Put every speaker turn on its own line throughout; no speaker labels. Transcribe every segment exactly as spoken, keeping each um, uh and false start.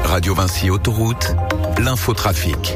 Radio Vinci Autoroute, l'infotrafic.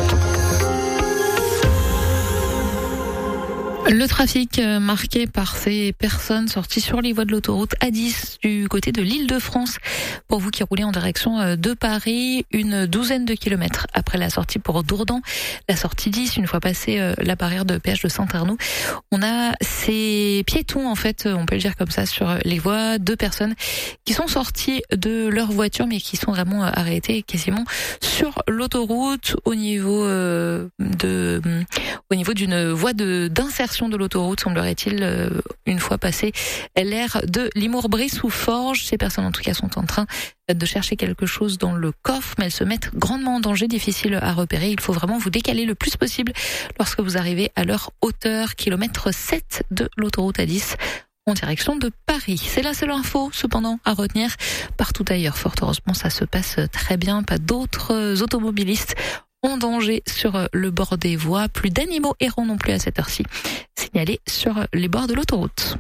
Le trafic marqué par ces personnes sorties sur les voies de l'autoroute A dix du côté de l'Île-de-France. Pour vous qui roulez en direction de Paris, une douzaine de kilomètres après la sortie pour Dourdan, la sortie dix, une fois passé la barrière de péage de Saint-Arnoux, on a ces piétons, en fait, on peut le dire comme ça, sur les voies, deux personnes qui sont sorties de leur voiture mais qui sont vraiment arrêtées quasiment sur l'autoroute au niveau euh, de au niveau d'une voie de d'insertion de l'autoroute, semblerait-il, euh, une fois passé l'aire de Limours-Brie-sous-Forges. Ces personnes, en tout cas, sont en train de chercher quelque chose dans le coffre, mais elles se mettent grandement en danger, difficile à repérer. Il faut vraiment vous décaler le plus possible lorsque vous arrivez à leur hauteur, kilomètre sept de l'autoroute A dix, en direction de Paris. C'est la seule info, cependant, à retenir. Partout ailleurs, fort heureusement, ça se passe très bien. Pas d'autres automobilistes en danger sur le bord des voies. Plus d'animaux errants non plus à cette heure-ci, signalés sur les bords de l'autoroute.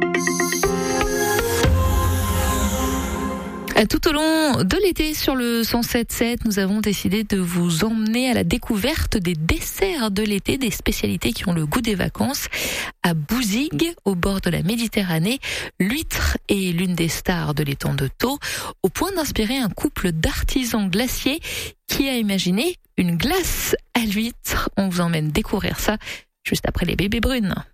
Tout au long de l'été, sur le cent sept sept, nous avons décidé de vous emmener à la découverte des desserts de l'été, des spécialités qui ont le goût des vacances. À Bouzigues, au bord de la Méditerranée, l'huître est l'une des stars de l'étang de Thau, au point d'inspirer un couple d'artisans glaciers qui a imaginé une glace à l'huître. On vous emmène découvrir ça juste après les bébés brunes.